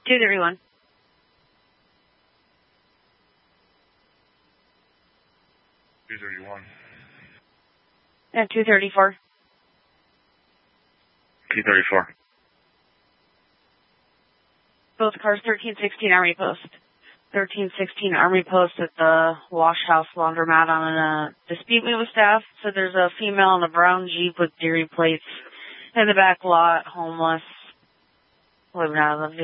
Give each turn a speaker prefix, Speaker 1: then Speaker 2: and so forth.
Speaker 1: 231.
Speaker 2: 231.
Speaker 1: Yeah, 234.
Speaker 2: 234.
Speaker 1: Both cars, 1316 Army Post. 1316 Army Post at the Wash House Laundromat on a dispute with staff. So there's a female in a brown Jeep with Deere plates in the back lot, homeless, living out of the